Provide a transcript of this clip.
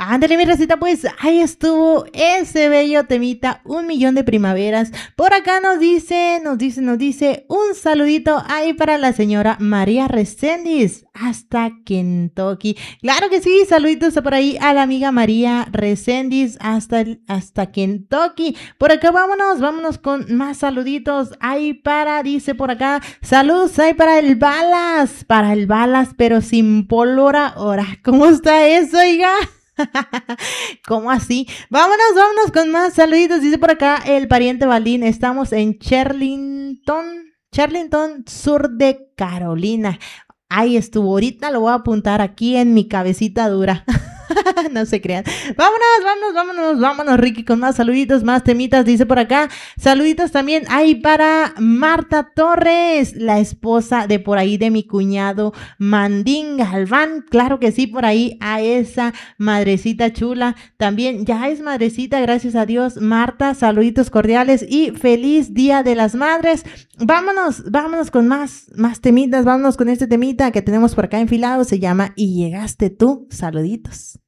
Ándale, mi recita, pues ahí estuvo ese bello temita, 1 millón de primaveras. Por acá nos dice un saludito ahí para la señora María Reséndiz, hasta Kentucky. Claro que sí, saluditos por ahí a la amiga María Reséndiz, hasta Kentucky. Por acá vámonos con más saluditos. Dice por acá, saludos ahí para el Balas, pero sin pólvora ahora. ¿Cómo está eso, oiga? ¿Cómo así? Vámonos con más saluditos. Dice por acá el pariente Balín. Estamos en Charlington, sur de Carolina. Ahí estuvo. Ahorita lo voy a apuntar aquí en mi cabecita dura. No se crean. Vámonos, Ricky, con más saluditos, más temitas. Dice por acá, saluditos también hay para Marta Torres, la esposa de por ahí de mi cuñado Mandín Galván. Claro que sí, por ahí a esa madrecita chula. También ya es madrecita, gracias a Dios. Marta, saluditos cordiales y feliz Día de las Madres. Vámonos con más temitas. Vámonos con este temita que tenemos por acá enfilado. Se llama Y llegaste tú. Saluditos.